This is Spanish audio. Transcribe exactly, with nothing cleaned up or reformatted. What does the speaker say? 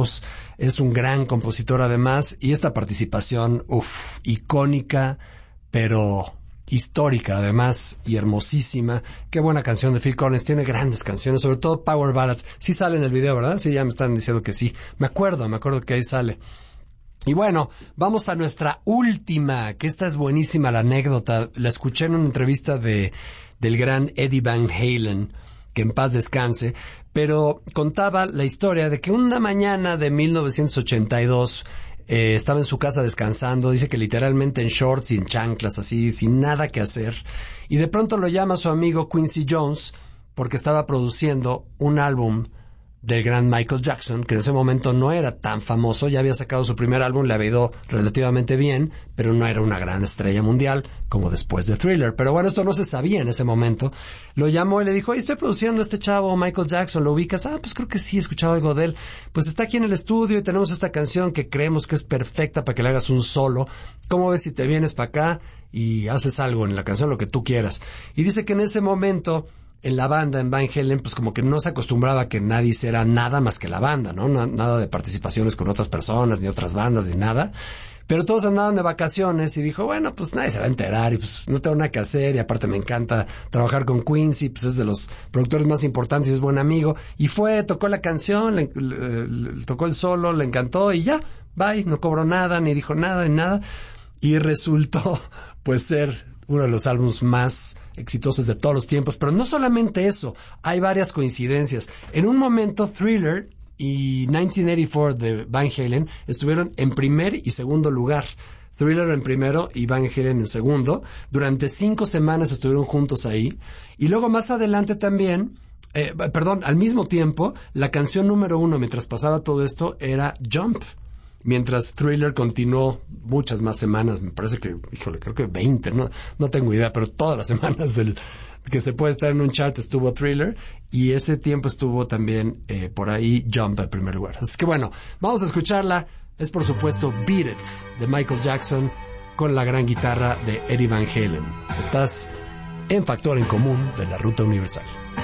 tiempos. Es un gran compositor además. Y esta participación, uff, icónica, pero histórica además y hermosísima. Qué buena canción de Phil Collins. Tiene grandes canciones, sobre todo Power Ballads. Sí sale en el video, ¿verdad? Sí, ya me están diciendo que sí. Me acuerdo, me acuerdo que ahí sale. Y bueno, vamos a nuestra última, que esta es buenísima la anécdota. La escuché en una entrevista de del gran Eddie Van Halen, que en paz descanse, pero contaba la historia de que una mañana de mil novecientos ochenta y dos eh, estaba en su casa descansando, dice que literalmente en shorts y en chanclas, así, sin nada que hacer, y de pronto lo llama su amigo Quincy Jones porque estaba produciendo un álbum del gran Michael Jackson, que en ese momento no era tan famoso, ya había sacado su primer álbum, le había ido relativamente bien, pero no era una gran estrella mundial, como después de Thriller. Pero bueno, esto no se sabía en ese momento. Lo llamó y le dijo, estoy produciendo a este chavo, Michael Jackson, ¿lo ubicas? Ah, pues creo que sí, he escuchado algo de él. Pues está aquí en el estudio y tenemos esta canción que creemos que es perfecta para que le hagas un solo. ¿Cómo ves si te vienes para acá y haces algo en la canción, lo que tú quieras? Y dice que en ese momento, en la banda, en Van Halen, pues como que no se acostumbraba a que nadie hiciera nada más que la banda, ¿no? Na- nada de participaciones con otras personas, ni otras bandas, ni nada. Pero todos andaban de vacaciones y dijo, bueno, pues nadie se va a enterar y pues no tengo nada que hacer y aparte me encanta trabajar con Quincy, pues es de los productores más importantes y es buen amigo. Y fue, tocó la canción, le, le, le, tocó el solo, le encantó y ya, bye, no cobró nada, ni dijo nada, ni nada. Y resultó, pues, ser uno de los álbumes más exitosos de todos los tiempos. Pero no solamente eso, hay varias coincidencias. En un momento, Thriller y mil novecientos ochenta y cuatro de Van Halen estuvieron en primer y segundo lugar. Thriller en primero y Van Halen en segundo. Durante cinco semanas estuvieron juntos ahí. Y luego más adelante también, eh, perdón, al mismo tiempo, la canción número uno mientras pasaba todo esto era Jump. Mientras Thriller continuó muchas más semanas, me parece que, híjole, creo que veinte, no, no tengo idea, pero todas las semanas del que se puede estar en un chart estuvo Thriller, y ese tiempo estuvo también eh, por ahí Jump en primer lugar. Así que bueno, vamos a escucharla. Es por supuesto Beat It de Michael Jackson con la gran guitarra de Eddie Van Halen. Estás en Factor en Común de la Ruta Universal.